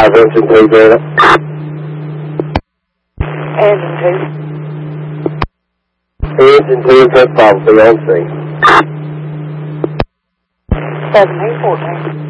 engine 2, Janet. Engine 2. Engine 2, just probably on scene. 1714.